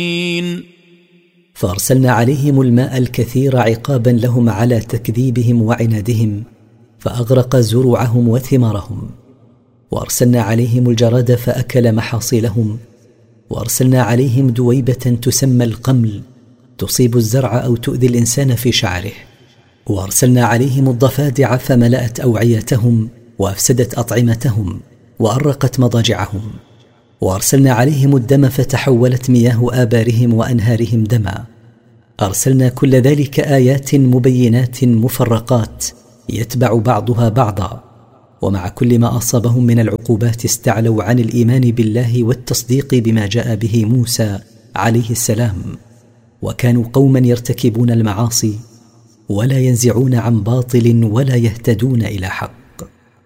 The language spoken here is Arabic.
فأرسلنا عليهم الماء الكثير عقابا لهم على تكذيبهم وعنادهم، فأغرق زروعهم وثمارهم. وأرسلنا عليهم الجراد فأكل محاصيلهم. وأرسلنا عليهم دويبة تسمى القمل، تصيب الزرع أو تؤذي الإنسان في شعره. وأرسلنا عليهم الضفادع فملأت أوعيتهم وأفسدت أطعمتهم وأرقت مضاجعهم. وأرسلنا عليهم الدم فتحولت مياه آبارهم وأنهارهم دما. أرسلنا كل ذلك آيات مبينات مفرقات يتبع بعضها بعضا. ومع كل ما أصابهم من العقوبات استعلوا عن الإيمان بالله والتصديق بما جاء به موسى عليه السلام، وكانوا قوما يرتكبون المعاصي ولا ينزعون عن باطل ولا يهتدون إلى حق.